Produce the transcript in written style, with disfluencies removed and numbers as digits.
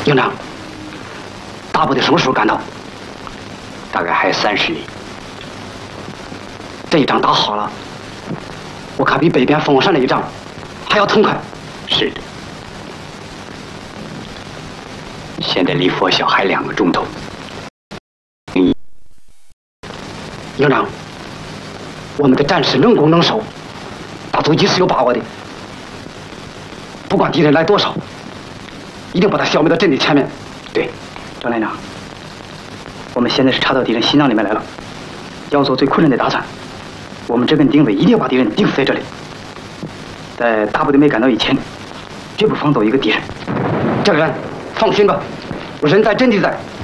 营长，大部队什么时候赶到？ 大概还有30里。 这一仗打好了，我看比北边凤凰山那一仗还要痛快。 是的。现在离佛晓还2个钟头。 营长，我们的战士能攻能守，打突击是有把握的。不管敌人来多少，一定把他消灭到阵地前面。 对， 张连长，我们现在是插到敌人心脏里面来了，要做最困难的打算。我们这根定位一定要把敌人钉死在这里，在大部队没赶到以前，绝不放走一个敌人。 这个人放心吧，我人在阵地在。